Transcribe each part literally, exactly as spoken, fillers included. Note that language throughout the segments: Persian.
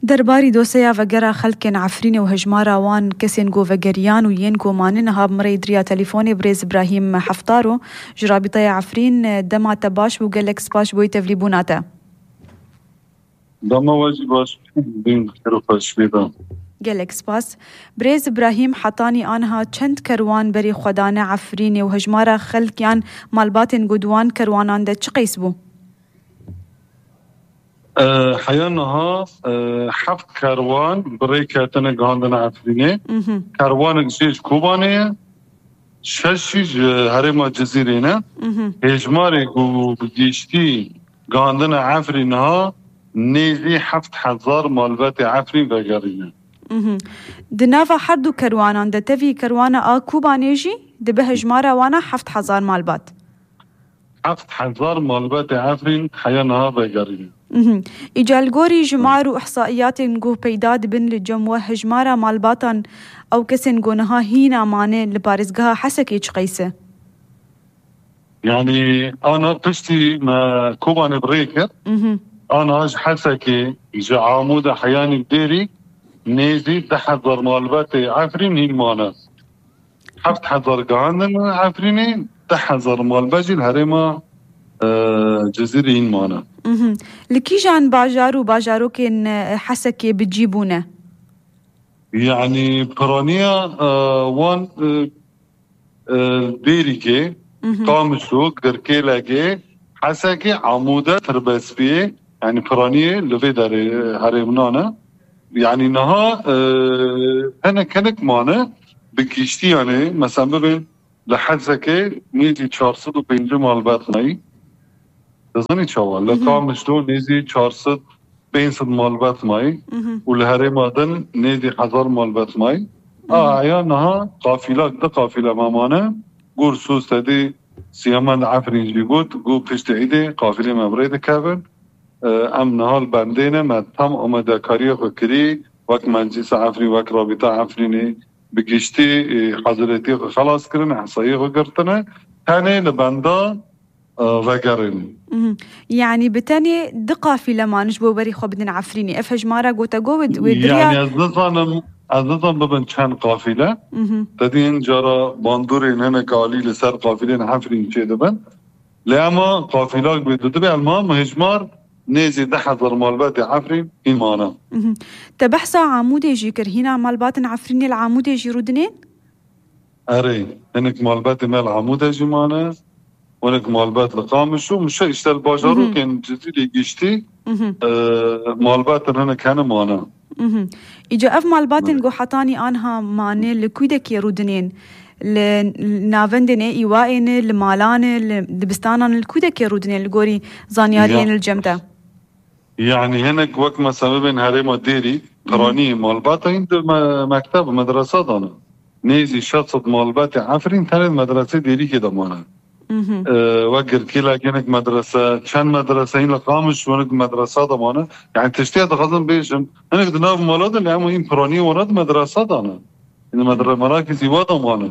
درباري دوسيا وگرا خلقن عفرين وهجمارا وان كسين جو وگريان وين جو مانن هاب مريد ريا تليفوني بريز إبراهيم حفتارو جرابطي عفرين دما تباش وقالك سباش بوي تفليبوناتا دما واجي باش بين خروفاش بيدا قالك سباس بريز إبراهيم حطاني آنها چند كروان بري خدانه عفرين وهجمارا خلقيان مالباتن قدوان كروانان ده چه قيسبو؟ أه حيانها أه حفت كاروان بريكاتنا قاندنا عفريني كاروان جيش كوبانية ششيج هرما جزيرينا هجماري قو بجيشتي قاندنا عفرينها نيزي حفت حزار مالبات عفرين بقارينا دنافا حردو كروانان ده تفي كروانا آ كوبانيجي ده بهجمارا وانا حفت حزار مالبات حفت حزار مالبات عفرين حيانها بقارينا إجال غوري جمار وإحصائيات نقو بيداد بن للجموة هجمارا مالباتان أو كسن قونها هينا ماني لبارزقها حسكي قيسة يعني أنا قشتي ما كوبان بريكر أنا هاج حسكي جا عامودة حياني بديري نيزي تحضر مالباتي عفرين هين مانا حفت حضر قاندن عفريني تحضر مالباجي الهريمة أه جزيري هين مانا لكي جان باجارو باجارو كن حسكي بتجيبونه يعني برانيا آه وان آه آه ديريكي قامشو قركيلاكي حسكي عمودة تربسبيه يعني برانيا لفي داري هرمنانا يعني نها آه أنا كنك مانا بكيشتي يعني مثلا ببين لحسكي ميتي چهارصد و پنجاه مالبات ناي دزني چاوال لقامش دو نيزي چهارصد پنجصد مالبات ماي والهري مادن نيزي هزار مالبات ماي آه عيانها قافلة ده قافلة مامانة قور سوز تدي سيامان عفرين جيقود قو پشت عيدي قافلة مبريد كابن ام نهال بندينه ما تم امده كاريه خكري وك منجيس عفرين وك رابطة عفريني بگشتی حضرتی خلاص کردن احصایی خو گرتنه تاني لبندا وگرن يعني بتاني دقة في لمانش بو بري خو بدن عفريني اف هجمارا قوتا قو ودريا يعني ازدان ازدان ببن چند قافله تدين جارا باندورين هنه قالي لسر قافلين عفرين چه دبن لأما قافلاك بيدو دبي المهم هجمار نيزي دحضر مالبات عفرين إيمانا تبحثا عمودي جي كرهينا مالبات عفرين العمودي جي رودنين؟ أري هنك مالبات مال عمودي جي مانا ونك مالبات لقامشو مش اشتال باجارو كان جزيلي قشتي آه مالبات هنا كان مانا إجا أف مالبات نقو حطاني آنها ماني لكويدك يرودنين لنافندن إيوائن لمالان لبستانان الكويدك يرودنين لقوري زانيارين الجمتة يعني هناك وقت ما سببين هريمو ديري قراني مالباتا عند مكتب مدرسة دانا نيزي شخصت مالباتا عفرين تاني مدرسة ديري كده مانا أه وقر كيلا كنك مدرسة شان مدرسة هين لقامش ونك مدرسة دانا يعني تشتيه دخلن بيشم هناك دناف مالاد اللي عمو هين قراني ورد مدرسة دانا إن مدرسة مراكز يوادا مانا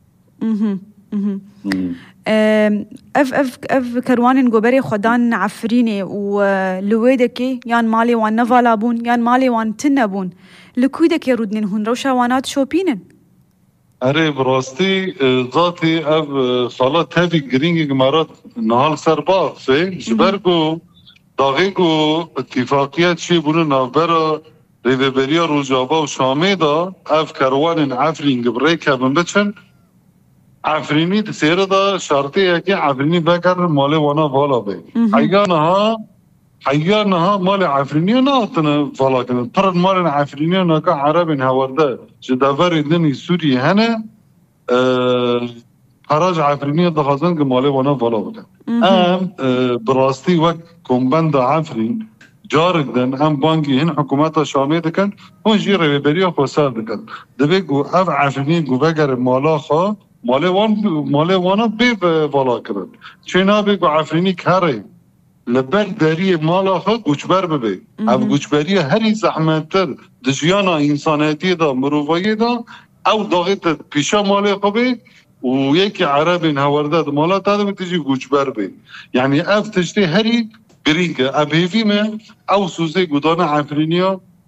اف اف اف كروان غوبري خدان عفريني ولويدكي يان مالي وان نفالابون يان مالي وان تنبون لكويدك يرودنين هون روشا وانات شوبينن اري براستي ذاتي اف صلاة هذه جرينج مرات نهال سرباق سي جبرگو داغيگو اتفاقيات شي بونو نافبرا ريفبريا روجابا و شامي دا اف كروان عفرين بريكا من بچن عفريني تسير دا شرطي اكي عفريني بكر مالي وانا فالا بي حيانها حيانها مالي عفريني ناتنا فالا كنا طرد مالي عفريني ناكا عربين هورده جدافر دني سوري هنا اه حراج عفريني دخازن مالي وانا فالا بكن ام اه براستي وقت كومبند عفرين جارك دن ام بانكي هن حكومات شامية دكن هون جيري بريا خوصار دكن دبيقو اف عفريني قو بكر مالا خوا مالی وان مالی وانا بی بالا کرد چینا بگو عفرینی کاری لبر داری مالا خود گوچبر ببی او گوچبری هری زحمتتر دجیانا انسانیتی دا مروفایی دا او داغیت پیشا مالی خوبی و یکی عربین هورده مالا تاده بتیجی گوچبر بی یعنی اف تشتی هری گرینگه ابهیفی من او سوزه گودان عفرینیا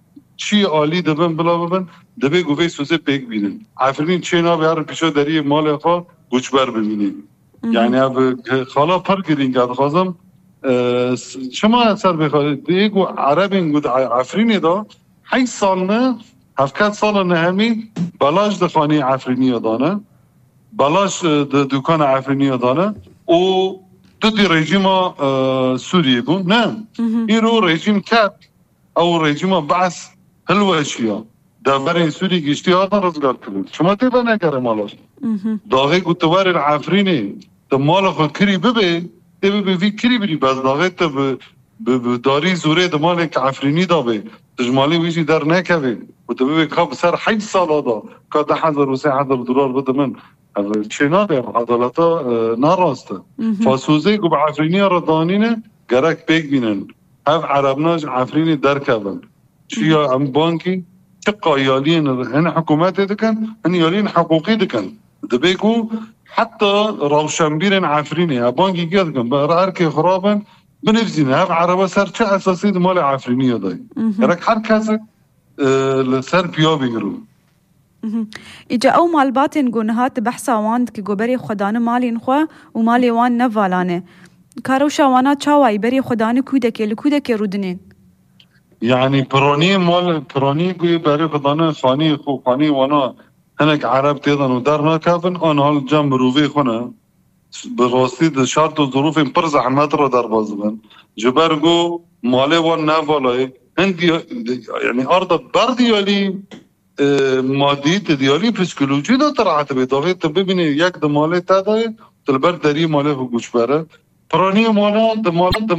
چی عالی دبن بلا ببن دبی گوی سوزه پیک بینن عفرین چه نابی هر پیشا داری مال خواه گوچبر ببینی یعنی اب خالا پر گرین که خواستم شما اثر بخواهید دیگو عربین گود عفرینی دا هی سال نه هفکت سال نه همی بلاش دخانی عفرینی دانه بلاش دکان عفرینی دانه و دو دی رژیم سوریه بون نه این رو رژیم کت او رژیم بعث هلوشیا در برای سوری گشتی ها دا رزگار کرد شما تیبه نکره مالاش داغه گوتوار عفرینی دا مال خود کری ببه تیبه بی کری بری بس داغه تا داری زوره دا مال که عفرینی دا به تجمالی ویشی در نکوه و تا ببه که سر حیج سالا دا که ده هزار و سه هزار دلار بده من چه نابه عدالتا ناراسته فاسوزه گو به عفرینی را دانینه گرک بیگ بینن هف عربناش عفرینی در کبن چیا ام بانکی چه قایالین هن حکومت دکن هن یالین حقوقی دکن دبیگو حتی روشنبیر عفرینی بانکی گید کن برای هر که خرابن بنفزینه هف عربا سر چه اساسی مال عفرینی دای گرک هر کس سر پیا بگرو ایجا او مالباتن گونهات بحثا واند که گو بری خودانه مالین خواه و مالی وان نوالانه کاروشا وانا چاوای بری خودانه کودکی لکودکی رودنین يعني بروني مال بروني قوي بري خدانه خاني خو خاني وانا هناك عرب تيضا ودارنا كافن انا هال جنب روفي خنا براسي د شرط و ظروف برز احمد را در بازبن جبرگو ماله وان نافالاي هندي يعني ارض برديالي مادي تديالي فسيولوجي دا طلعت بيضافه تبيني يك د ماله تداي تلبر دري ماله گوش بره بروني ماله د ماله